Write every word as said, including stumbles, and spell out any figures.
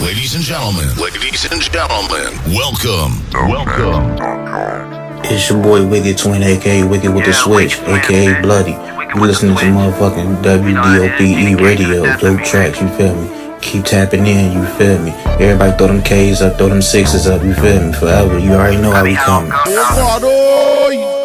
Ladies and gentlemen, ladies and gentlemen, welcome, welcome. It's your boy Wicked Twin, aka Wicked with the Switch, aka Bloody. You listening to motherfucking W D O P E radio, dope tracks, you feel me? Keep tapping in, you feel me? Everybody throw them K's up, throw them sixes up, you feel me? Forever, you already know how we coming.